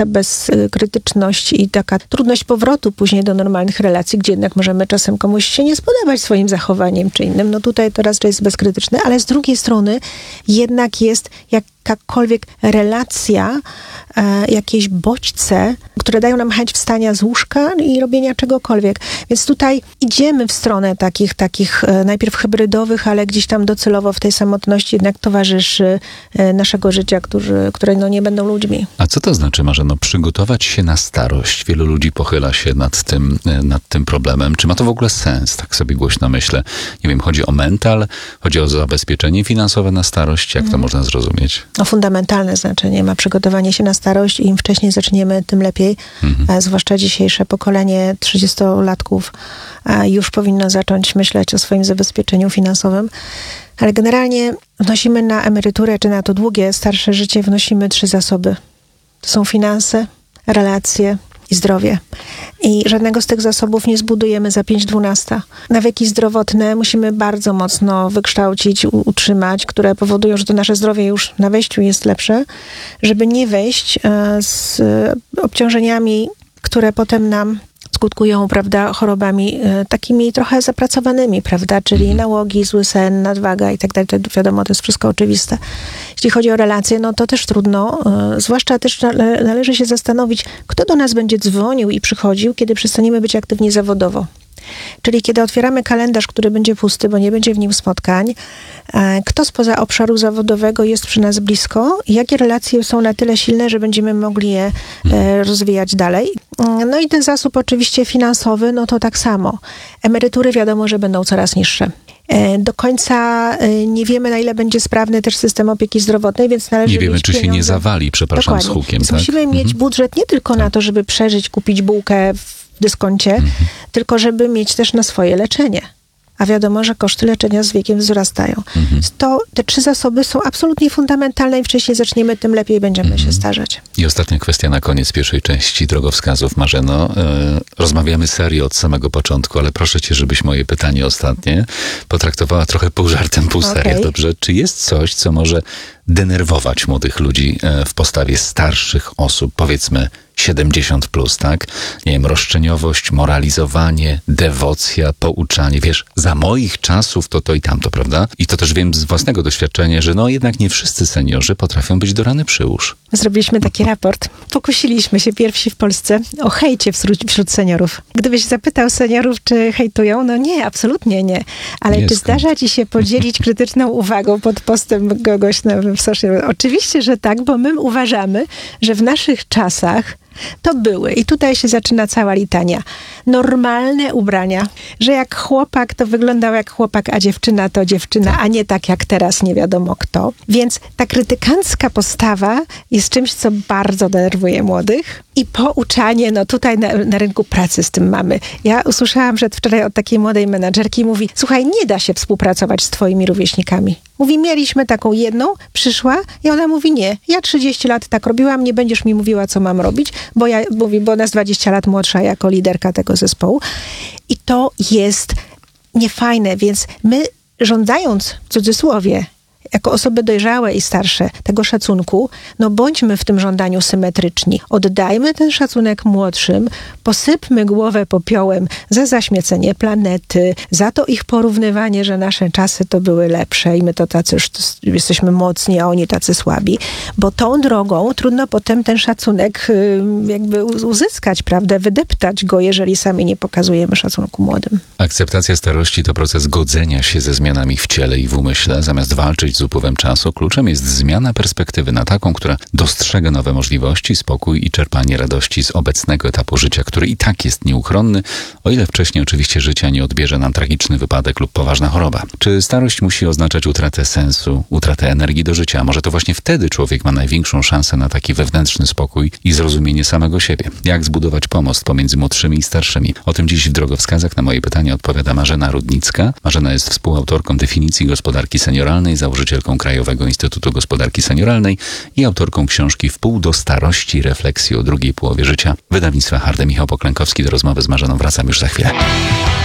ta bezkrytyczność i taka trudność powrotu później do normalnych relacji, gdzie jednak możemy czasem komuś się nie spodobać swoim zachowaniem czy innym. No tutaj to raczej jest bezkrytyczne, ale z drugiej strony jednak jest jakakolwiek relacja, jakieś bodźce, które dają nam chęć wstania z łóżka i robienia czegokolwiek. Więc tutaj idziemy w stronę takich najpierw hybrydowych, ale gdzieś tam docelowo w tej samotności jednak towarzyszy naszego życia, które nie będą ludźmi. A co to znaczy, Marzeno, przygotować się na starość? Wielu ludzi pochyla się nad tym problemem. Czy ma to w ogóle sens? Tak sobie głośno myślę. Nie wiem, chodzi o mental, chodzi o zabezpieczenie finansowe na starość. Jak to można zrozumieć? Fundamentalne znaczenie ma przygotowanie się na starość i im wcześniej zaczniemy, tym lepiej. Zwłaszcza dzisiejsze pokolenie 30-latków już powinno zacząć myśleć o swoim zabezpieczeniu finansowym. Ale generalnie wnosimy na emeryturę, czy na to długie, starsze życie, wnosimy 3 zasoby. To są finanse, relacje i zdrowie. I żadnego z tych zasobów nie zbudujemy za 5-12. Nawyki zdrowotne musimy bardzo mocno wykształcić, utrzymać, które powodują, że to nasze zdrowie już na wejściu jest lepsze, żeby nie wejść z obciążeniami, które potem nam skutkują, prawda, chorobami takimi trochę zapracowanymi, prawda, czyli nałogi, zły sen, nadwaga i tak dalej. To wiadomo, to jest wszystko oczywiste. Jeśli chodzi o relacje, no to też trudno. Zwłaszcza też należy się zastanowić, kto do nas będzie dzwonił i przychodził, kiedy przestaniemy być aktywni zawodowo. Czyli kiedy otwieramy kalendarz, który będzie pusty, bo nie będzie w nim spotkań, kto spoza obszaru zawodowego jest przy nas blisko, jakie relacje są na tyle silne, że będziemy mogli je rozwijać dalej. No i ten zasób oczywiście finansowy, no to tak samo. Emerytury wiadomo, że będą coraz niższe. Do końca nie wiemy, na ile będzie sprawny też system opieki zdrowotnej, więc należy mieć mieć czy pieniądze. się nie zawali, przepraszam, Dokładnie. z hukiem. Więc tak? musimy mieć budżet nie tylko na to, żeby przeżyć, kupić bułkę w dyskoncie, tylko żeby mieć też na swoje leczenie. A wiadomo, że koszty leczenia z wiekiem wzrastają. Te 3 zasoby są absolutnie fundamentalne. Im wcześniej zaczniemy, tym lepiej będziemy się starzeć. I ostatnia kwestia na koniec pierwszej części drogowskazów, Marzeno. Rozmawiamy serio od samego początku, ale proszę cię, żebyś moje pytanie ostatnie potraktowała trochę pół żartem, pół serio. Okay. Dobrze? Czy jest coś, co może denerwować młodych ludzi w postawie starszych osób, powiedzmy 70+, tak? Nie wiem, roszczeniowość, moralizowanie, dewocja, pouczanie. Wiesz, za moich czasów to i tamto, prawda? I to też wiem z własnego doświadczenia, że jednak nie wszyscy seniorzy potrafią być do rany przyłóż. Zrobiliśmy taki raport. Pokusiliśmy się pierwsi w Polsce o hejcie wśród seniorów. Gdybyś zapytał seniorów, czy hejtują, no nie, absolutnie nie. Ale czy zdarza ci się podzielić krytyczną uwagą pod postem kogoś w social? Oczywiście, że tak, bo my uważamy, że w naszych czasach to były, i tutaj się zaczyna cała litania, normalne ubrania, że jak chłopak to wyglądał jak chłopak, a dziewczyna to dziewczyna, a nie tak jak teraz nie wiadomo kto. Więc ta krytykancka postawa jest czymś, co bardzo denerwuje młodych. I pouczanie, no tutaj na rynku pracy z tym mamy. Ja usłyszałam przedwczoraj od takiej młodej menadżerki, mówi, słuchaj, nie da się współpracować z twoimi rówieśnikami. Mówi, mieliśmy taką jedną, przyszła i ona mówi, nie, ja 30 lat tak robiłam, nie będziesz mi mówiła, co mam robić, bo ona jest 20 lat młodsza jako liderka tego zespołu. I to jest niefajne, więc my żądając, w cudzysłowie, jako osoby dojrzałe i starsze tego szacunku, no bądźmy w tym żądaniu symetryczni. Oddajmy ten szacunek młodszym, posypmy głowę popiołem za zaśmiecenie planety, za to ich porównywanie, że nasze czasy to były lepsze i my to tacy już jesteśmy mocni, a oni tacy słabi. Bo tą drogą trudno potem ten szacunek jakby uzyskać, prawda? Wydeptać go, jeżeli sami nie pokazujemy szacunku młodym. Akceptacja starości to proces godzenia się ze zmianami w ciele i w umyśle. Zamiast walczyć z upływem czasu, kluczem jest zmiana perspektywy na taką, która dostrzega nowe możliwości, spokój i czerpanie radości z obecnego etapu życia, który i tak jest nieuchronny, o ile wcześniej oczywiście życia nie odbierze nam tragiczny wypadek lub poważna choroba. Czy starość musi oznaczać utratę sensu, utratę energii do życia? Może to właśnie wtedy człowiek ma największą szansę na taki wewnętrzny spokój i zrozumienie samego siebie. Jak zbudować pomost pomiędzy młodszymi i starszymi? O tym dziś w drogowskazach na moje pytanie odpowiada Marzena Rudnicka. Marzena jest współautorką definicji gospodarki senioralnej, założycielką Krajowego Instytutu Gospodarki Senioralnej i autorką książki Wpół do starości, refleksji o drugiej połowie życia. Wydawnictwa Harde. Michał Poklękowski. Do rozmowy z Marzeną wracam już za chwilę.